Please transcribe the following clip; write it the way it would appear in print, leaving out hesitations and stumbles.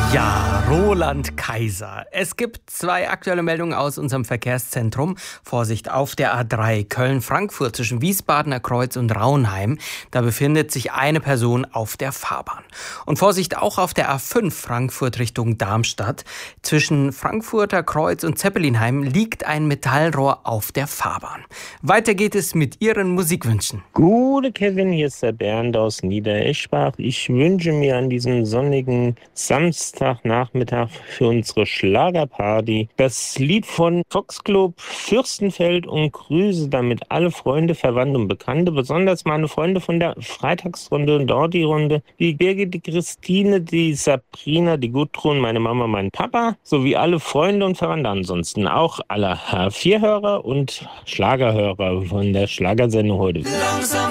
Ja, Roland Kaiser. Es gibt 2 aktuelle Meldungen aus unserem Verkehrszentrum. Vorsicht auf der A3 Köln-Frankfurt zwischen Wiesbadener Kreuz und Raunheim. Da befindet sich eine Person auf der Fahrbahn. Und Vorsicht auch auf der A5 Frankfurt Richtung Darmstadt. Zwischen Frankfurter Kreuz und Zeppelinheim liegt ein Metallrohr auf der Fahrbahn. Weiter geht es mit Ihren Musikwünschen. Gute Kevin, hier ist der Bernd aus Niedereschbach. Ich wünsche mir an diesem sonnigen Samstagnachmittag für unsere Schlagerparty das Lied von Foxclub Fürstenfeld und grüße damit alle Freunde, Verwandte und Bekannte, besonders meine Freunde von der Freitagsrunde und Dorti-Runde, die Birgit, die Christine, die Sabrina, die Gudrun, meine Mama, mein Papa, sowie alle Freunde und Verwandte, ansonsten auch alle H4-Hörer und Schlagerhörer von der Schlagersendung heute.